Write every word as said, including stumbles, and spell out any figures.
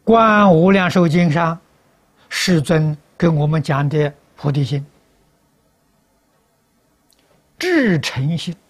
观无量寿经上，世尊跟我们讲的菩提心、至诚心，